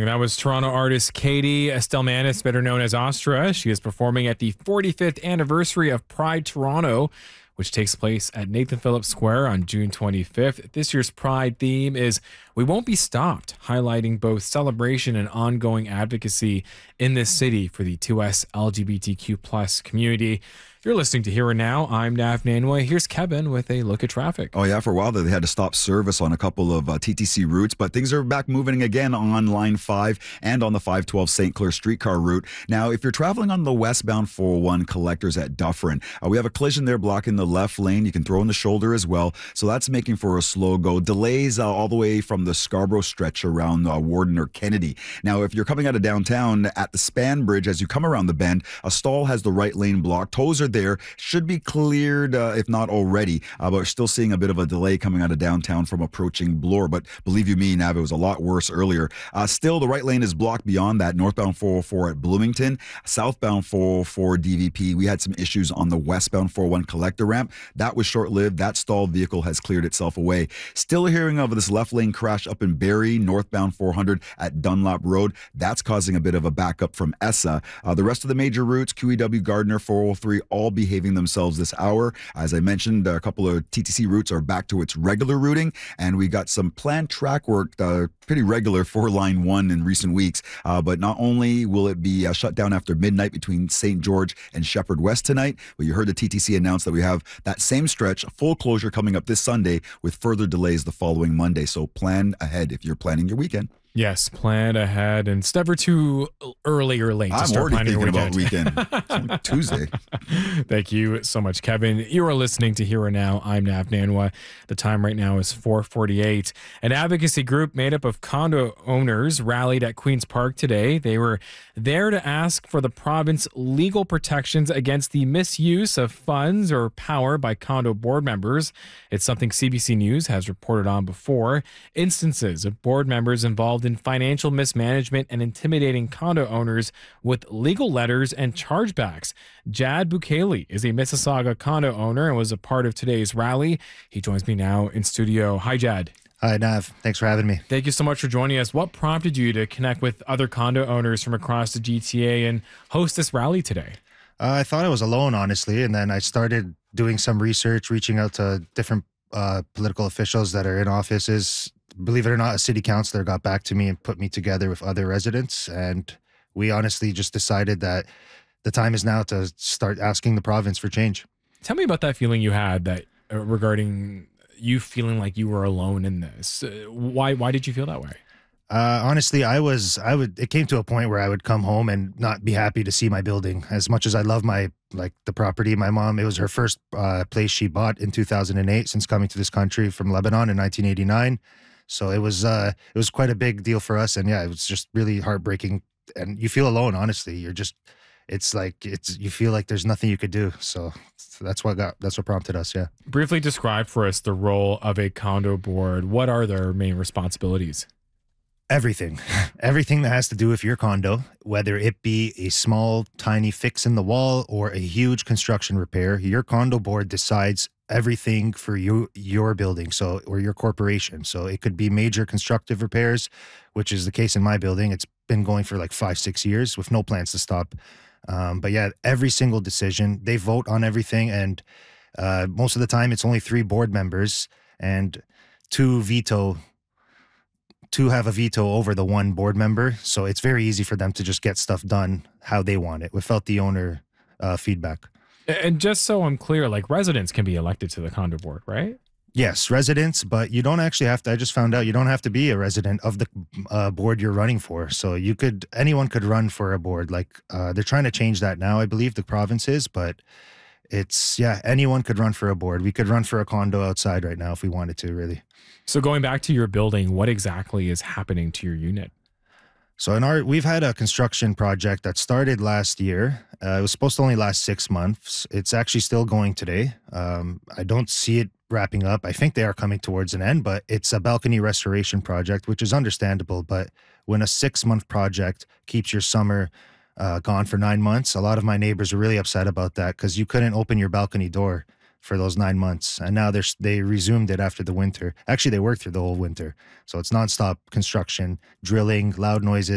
That was Toronto artist Katie Estelmanis, better known as Ostra. She is performing at the 45th anniversary of Pride Toronto, which takes place at Nathan Phillips Square on June 25th. This year's Pride theme is "We Won't Be Stopped," highlighting both celebration and ongoing advocacy in this city for the 2S LGBTQ+ community. You're listening to Here and Now. I'm Nav Nanwa. Here's Kevin with a look at traffic. Oh, yeah. For a while there, they had to stop service on a couple of TTC routes, but things are back moving again on Line 5 and on the 512 St. Clair streetcar route. Now, if you're traveling on the westbound 401 collectors at Dufferin, we have a collision there blocking the left lane. You can throw in the shoulder as well, so that's making for a slow go. Delays all the way from the Scarborough stretch around Warden or Kennedy. Now, if you're coming out of downtown at the Span Bridge, as you come around the bend, a stall has the right lane blocked. Tows are there, should be cleared if not already, but we're still seeing a bit of a delay coming out of downtown from approaching Bloor. But believe you me, Nav, it was a lot worse earlier. Still, the right lane is blocked beyond that. Northbound 404 at Bloomington, southbound 404 DVP. We had some issues on the westbound 401 collector ramp. That was short-lived. That stalled vehicle has cleared itself away. Still hearing of this left lane crash up in Barrie, northbound 400 at Dunlop Road. That's causing a bit of a backup from ESSA. The rest of the major routes, QEW, Gardner, 403, all behaving themselves this hour. As I mentioned, a couple of TTC routes are back to its regular routing, and we got some planned track work pretty regular for Line 1 in recent weeks. But not only will it be shut down after midnight between St. George and Shepherd West tonight, but you heard the TTC announce that we have that same stretch, full closure coming up this Sunday with further delays the following Monday. So plan ahead if you're planning your weekend. Yes, plan ahead, and it's never too early or late to I'm start already planning thinking your weekend. about weekend. It's only Tuesday. Thank you so much, Kevin. You are listening to Here and Now. I'm Nav Nanwa. The time right now is 4:48. An advocacy group made up of condo owners rallied at Queen's Park today. They were there to ask for the province legal protections against the misuse of funds or power by condo board members. It's something CBC News has reported on before. Instances of board members involved in financial mismanagement and intimidating condo owners with legal letters and chargebacks. Jad Bukele is a Mississauga condo owner and was a part of today's rally. He joins me now in studio. Hi, Jad. Hi, Nav. Thanks for having me. Thank you so much for joining us. What prompted you to connect with other condo owners from across the GTA and host this rally today? I thought I was alone, honestly, and then I started doing some research, reaching out to different political officials that are in offices. Believe it or not, a city councillor got back to me and put me together with other residents, and we honestly just decided that the time is now to start asking the province for change. Tell me about that feeling you had that regarding you feeling like you were alone in this. Why did you feel that way? Honestly, it came to a point where I would come home and not be happy to see my building. As much as I love the property, my mom, it was her first place she bought in 2008 since coming to this country from Lebanon in 1989. So it was quite a big deal for us. And yeah, it was just really heartbreaking. And you feel alone, honestly. You feel like there's nothing you could do. So that's what prompted us. Yeah. Briefly describe for us the role of a condo board. What are their main responsibilities? Everything that has to do with your condo, whether it be a small, tiny fix in the wall or a huge construction repair, your condo board decides everything for your building, or your corporation. So it could be major constructive repairs, which is the case in my building. It's been going for like 5-6 years with no plans to stop. But yeah, every single decision, they vote on everything. And most of the time it's only 3 board members and 2 have a veto over the 1 board member. So it's very easy for them to just get stuff done how they want it without the owner feedback. And just so I'm clear, like residents can be elected to the condo board, right? Yes, residents, but you don't actually have to. I just found out you don't have to be a resident of the board you're running for. So anyone could run for a board. Like they're trying to change that now, I believe, the province is, but anyone could run for a board. We could run for a condo outside right now if we wanted to, really. So going back to your building, what exactly is happening to your unit? So we've had a construction project that started last year. It was supposed to only last 6 months. It's actually still going today. I don't see it wrapping up. I think they are coming towards an end, but it's a balcony restoration project, which is understandable. But when a 6-month project keeps your summer gone for 9 months, a lot of my neighbors are really upset about that because you couldn't open your balcony door for those 9 months. And now they resumed it after the winter. Actually, they worked through the whole winter. So it's nonstop construction, drilling, loud noises.